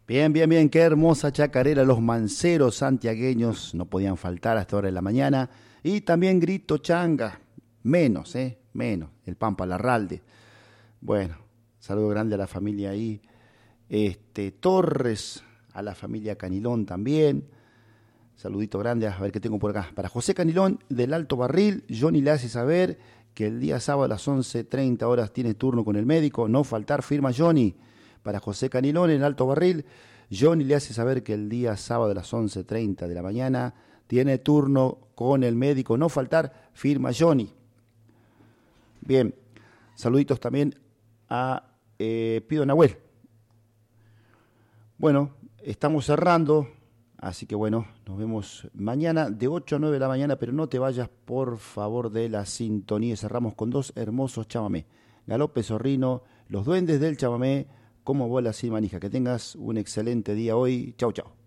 Bien, bien, bien, qué hermosa chacarera. Los manceros santiagueños no podían faltar a esta hora de la mañana. Y también Grito Changa, menos, el Pampa Larralde. Bueno, saludo grande a la familia ahí. Torres, a la familia Canilón también. Saludito grande, a ver qué tengo por acá. Para José Canilón del Alto Barril, Johnny le hace saber que el día sábado a las 11:30 horas tiene turno con el médico. No faltar, firma Johnny. Para José Canilón en el Alto Barril, Johnny le hace saber que el día sábado a las 11:30 de la mañana tiene turno con el médico. No faltar, firma Johnny. Bien, saluditos también a Pido Nahuel. Bueno, estamos cerrando, así que bueno, nos vemos mañana de 8 a 9 de la mañana, pero no te vayas por favor de la sintonía. Cerramos con dos hermosos chamamé. Galope Zorrino, Los Duendes del Chamamé, como bola sin manija. Que tengas un excelente día hoy. Chau, chau.